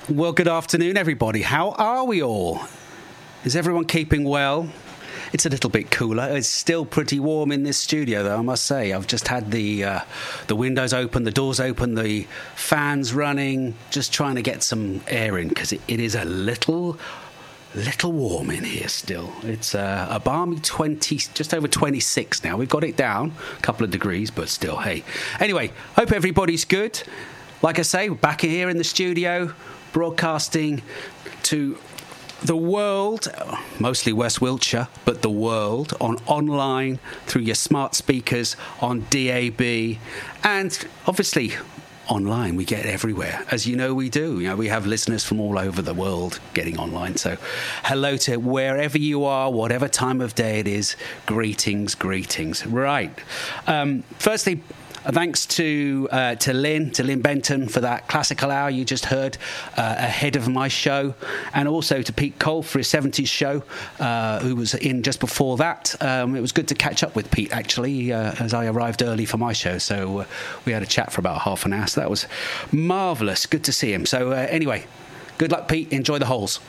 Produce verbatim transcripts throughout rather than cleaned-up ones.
Well, good afternoon, everybody. How are we all? Is everyone keeping well? It's a little bit cooler. It's still pretty warm in this studio, though, I must say. I've just had the uh, the windows open, the doors open, the fans running, just trying to get some air in, because it, it is a little... little warm in here still. It's uh, a balmy twenty, just over twenty-six now. We've got it down a couple of degrees, but still, hey. Anyway, hope everybody's good. Like I say, we're back here in the studio, broadcasting to the world, mostly West Wiltshire, but the world, on online, through your smart speakers, on D A B, and obviously online. We get everywhere, as you know we do. You know, we have listeners from all over the world getting online. So hello to wherever you are, whatever time of day it is. Greetings, greetings. Right. Um, firstly, thanks to uh, to Lynn, to Lynn Benton for that classical hour you just heard uh, ahead of my show, and also to Pete Cole for his seventies show, uh, who was in just before that. Um, it was good to catch up with Pete, actually, uh, as I arrived early for my show, so uh, we had a chat for about half an hour, so that was marvellous. Good to see him. So uh, anyway, good luck, Pete. Enjoy the holes.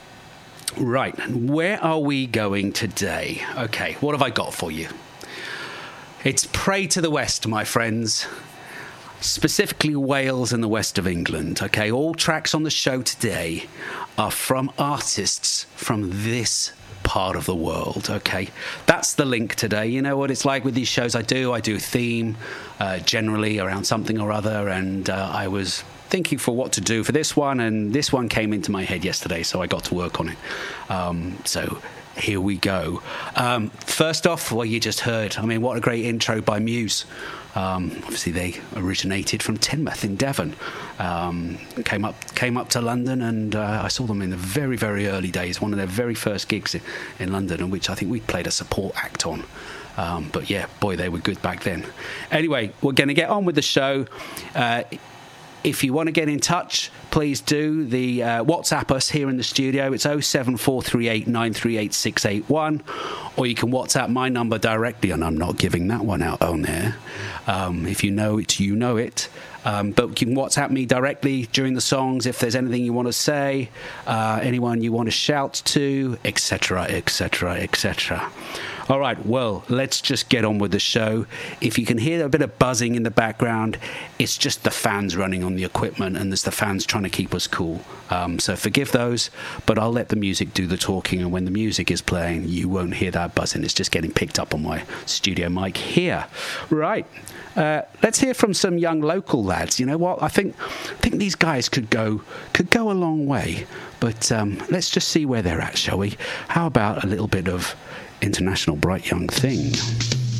Right, where are we going today? Okay, what have I got for you? It's Pray to the West, my friends. Specifically Wales and the west of England. Okay, all tracks on the show today are from artists from this part of the world. Okay, that's the link today. You know what it's like with these shows I do. I do a theme uh, generally around something or other, and uh, I was thinking for what to do for this one, and this one came into my head yesterday, so I got to work on it. Um, so... Here we go. Um, first off, well, you just heard, I mean, what a great intro by Muse. Um, obviously, they originated from Teignmouth in Devon. Um, came up came up to London, and uh, I saw them in the very, very early days, one of their very first gigs in, in London, in which I think we played a support act on. Um, but yeah, boy, they were good back then. Anyway, we're going to get on with the show. Uh, If you want to get in touch, please do. The uh, WhatsApp us here in the studio. It's oh seven four three eight nine three eight six eight one. Or you can WhatsApp my number directly, and I'm not giving that one out on there. Um, if you know it, you know it. Um, but you can WhatsApp me directly during the songs if there's anything you want to say, uh, anyone you want to shout to, et cetera, et cetera, et cetera. All right, well, let's just get on with the show. If you can hear a bit of buzzing in the background, it's just the fans running on the equipment, and there's the fans trying to keep us cool. Um, so forgive those, but I'll let the music do the talking, and when the music is playing, you won't hear that buzzing. It's just getting picked up on my studio mic here. Right. Uh, let's hear from some young local lads. You know what? I think I think these guys could go could go a long way. But um, let's just see where they're at, shall we? How about a little bit of International Bright Young Thing?